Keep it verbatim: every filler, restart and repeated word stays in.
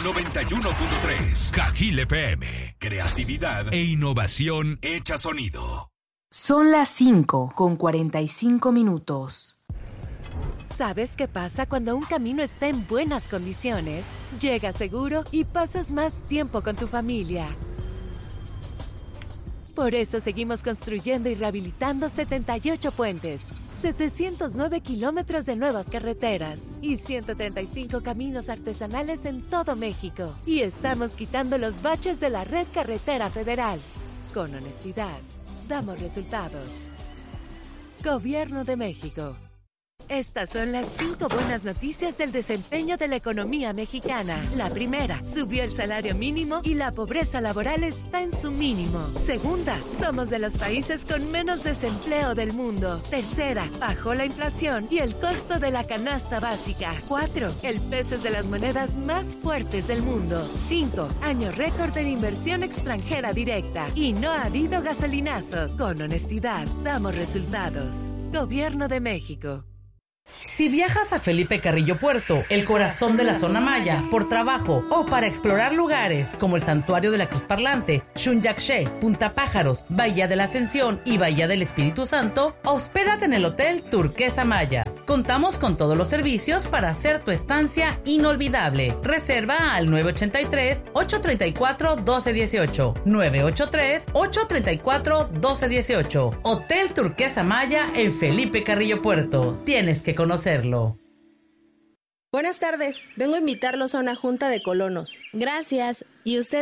noventa y uno punto tres. Cajil F M. Creatividad e innovación hecha sonido. Son las cinco con cuarenta y cinco minutos. ¿Sabes qué pasa cuando un camino está en buenas condiciones? Llegas seguro y pasas más tiempo con tu familia. Por eso seguimos construyendo y rehabilitando setenta y ocho puentes, setecientos nueve kilómetros de nuevas carreteras y ciento treinta y cinco caminos artesanales en todo México. Y estamos quitando los baches de la red carretera federal. Con honestidad, damos resultados. Gobierno de México. Estas son las cinco buenas noticias del desempeño de la economía mexicana. La primera, subió el salario mínimo y la pobreza laboral está en su mínimo. Segunda, somos de los países con menos desempleo del mundo. Tercera, bajó la inflación y el costo de la canasta básica. Cuatro, el peso es de las monedas más fuertes del mundo. Cinco, año récord de inversión extranjera directa. Y no ha habido gasolinazo. Con honestidad, damos resultados. Gobierno de México. Si viajas a Felipe Carrillo Puerto, el corazón de la zona maya, por trabajo o para explorar lugares como el Santuario de la Cruz Parlante, Xunyaxché, Punta Pájaros, Bahía de la Ascensión y Bahía del Espíritu Santo, hospédate en el Hotel Turquesa Maya. Contamos con todos los servicios para hacer tu estancia inolvidable. Reserva al nueve ocho tres, ocho tres cuatro, uno dos uno ocho, nueve ocho tres, ocho tres cuatro, uno dos uno ocho. Hotel Turquesa Maya en Felipe Carrillo Puerto. Tienes que conocerlo. Buenas tardes, vengo a invitarlos a una junta de colonos. Gracias. ¿Y usted